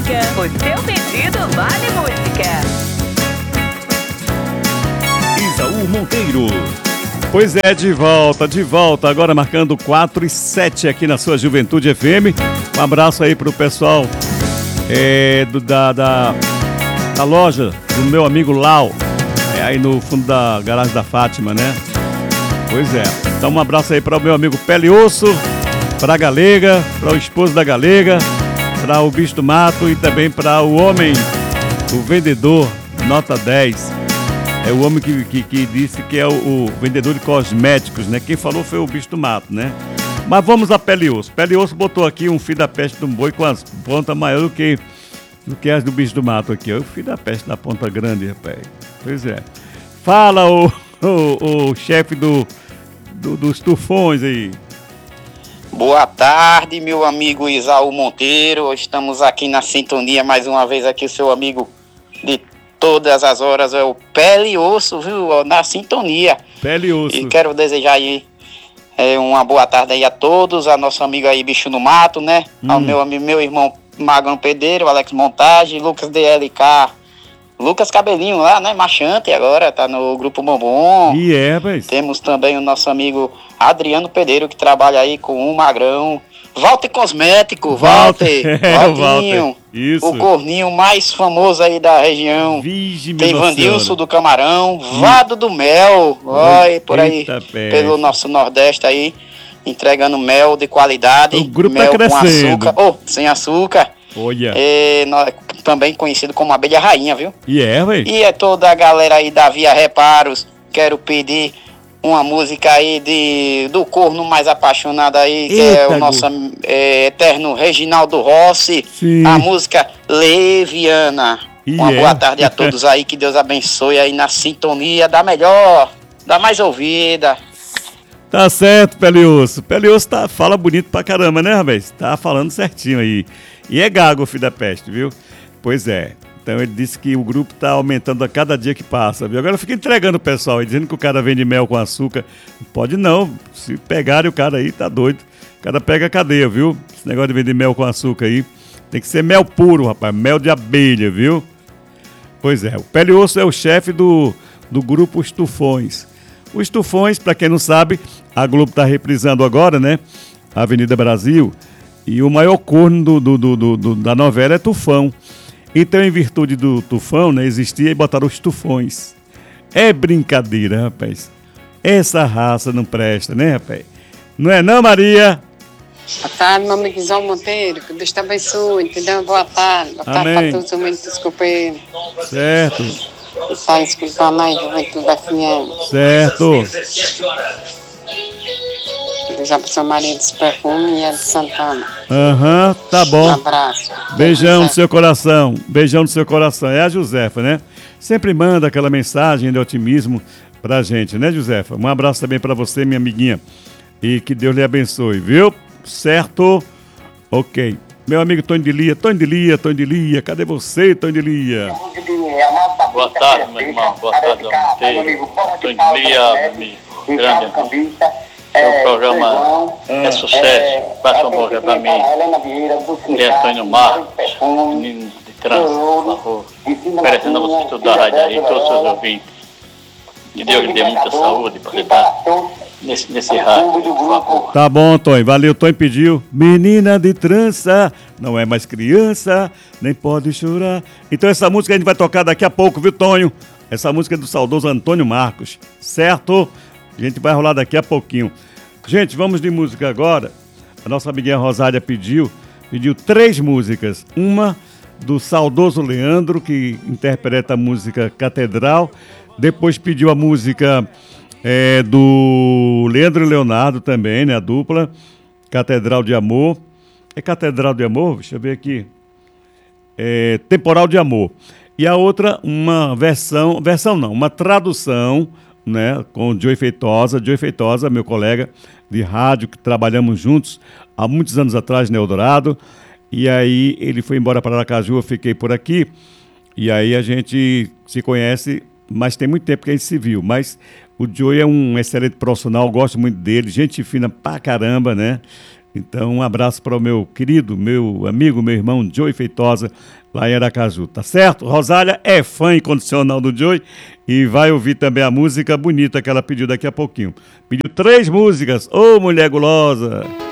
música. O seu pedido vale música. Isaú Monteiro. Pois é, de volta, agora marcando 4:07 aqui na sua Juventude FM. Um abraço aí pro pessoal da loja do meu amigo Lau, aí no fundo da garagem da Fátima, né? Pois é, então um abraço aí para o meu amigo Pele Osso, para a Galega, para o esposo da Galega, para o Bicho do Mato e também para o homem, o vendedor, nota 10. É o homem que disse que é o vendedor de cosméticos, né? Quem falou foi o Bicho do Mato, né? Mas vamos a Pele Osso. Pele Osso botou aqui um fio da peste de um boi com as pontas maiores do que as do Bicho do Mato aqui. O fio da peste da ponta grande, rapaz. Pois é. Fala o chefe dos tufões aí. Boa tarde, meu amigo Isaú Monteiro. Estamos aqui na sintonia mais uma vez aqui, o seu amigo de todas as horas é o Pele e Osso, viu? Na sintonia. Pele e Osso. E quero desejar aí uma boa tarde aí a todos, a nosso amigo aí Bicho no Mato, né? Ao meu irmão Magão Pedreiro, Alex Montagem, Lucas DLK, Lucas Cabelinho lá, né? Machante agora, tá no Grupo Bombom. E rapaz. Temos também o nosso amigo Adriano Pedreiro, que trabalha aí com o Magrão. Walter Cosmético, Walter. Walter. Isso. O corninho mais famoso aí da região. Tem Vandilson do Camarão, Vado do Mel, olha por aí, pelo nosso Nordeste aí, entregando mel de qualidade. O grupo mel tá crescendo. com açúcar, sem açúcar. Olha. Também conhecido como abelha rainha, viu? Velho. E é toda a galera aí da Via Reparos, quero pedir uma música aí do corno mais apaixonado aí, que é o nosso eterno Reginaldo Rossi. Sim. A música Leviana. Uma boa tarde a todos aí, que Deus abençoe aí na sintonia da melhor, da mais ouvida. Tá certo, Pele Osso. Pele Osso fala bonito pra caramba, né, rapaz? Tá falando certinho aí. E é gago, filho da peste, viu? Pois é. Então ele disse que o grupo tá aumentando a cada dia que passa, viu? Agora fica entregando o pessoal aí, dizendo que o cara vende mel com açúcar. Não pode não. Se pegarem o cara aí, tá doido. O cara pega a cadeia, viu? Esse negócio de vender mel com açúcar aí. Tem que ser mel puro, rapaz. Mel de abelha, viu? Pois é. O Pele Osso é o chefe do grupo Os Tufões. Os Tufões, para quem não sabe, a Globo tá reprisando agora, né? A Avenida Brasil. E o maior corno da novela é Tufão. Então, em virtude do tufão, né, existia e botaram os tufões. É brincadeira, rapaz. Essa raça não presta, né, rapaz? Não é não, Maria? Boa tarde, meu amigo João Monteiro. Que Deus te abençoe, entendeu? Boa tarde. Boa tarde para todos os amigos desculpeiros. Certo. E sai escutando aí, Juventude FM. Certo. Deus abençoe Maria dos Perfumes e a de Santana. Tá bom. Um abraço. Beijão no seu coração. Beijão no seu coração. É a Josefa, né? Sempre manda aquela mensagem de otimismo pra gente, né, Josefa? Um abraço também pra você, minha amiguinha. E que Deus lhe abençoe, viu? Certo? Ok. Meu amigo Tony de Lia. Cadê você, Tony de Lia? Boa tarde, meu irmão. Boa tarde, Monteiro. Tony de Lia, meu amigo. Grande amigo. Seu programa é sucesso. Faça um bom dia pra mim. De Antônio Marcos, menino de trânsito, por favor. Oferecendo a você estudar a rádio aí, todos os seus ouvintes. Que Deus lhe dê muita saúde para você estar nesse rádio, por favor. Tá bom, Tony. Valeu, Tony pediu. Menina de trança, não é mais criança, nem pode chorar. Então essa música a gente vai tocar daqui a pouco, viu, Tonho? Essa música é do saudoso Antônio Marcos, certo? A gente vai rolar daqui a pouquinho. Gente, vamos de música agora. A nossa amiguinha Rosália pediu 3 músicas. Uma do saudoso Leandro, que interpreta a música Catedral. Depois pediu a música do Leandro e Leonardo também, né? A dupla. Catedral de Amor. É Catedral de Amor? Deixa eu ver aqui. Temporal de Amor. E a outra, uma uma tradução, né, com o Joey Feitosa, meu colega de rádio, que trabalhamos juntos há muitos anos atrás no Eldorado, e aí ele foi embora para Aracaju, eu fiquei por aqui, e aí a gente se conhece, mas tem muito tempo que a gente se viu, mas o Joey é um excelente profissional, gosto muito dele, gente fina pra caramba, né, Então, um abraço para o meu querido, meu amigo, meu irmão Joey Feitosa, lá em Aracaju, tá certo? Rosália é fã incondicional do Joey e vai ouvir também a música bonita que ela pediu daqui a pouquinho. Pediu 3 músicas. Ô, mulher gulosa!